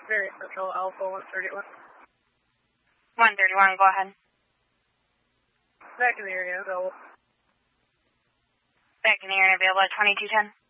Very Central Alpha 131. 131, go ahead. Back in the area, available. Back in the area, available at 2210.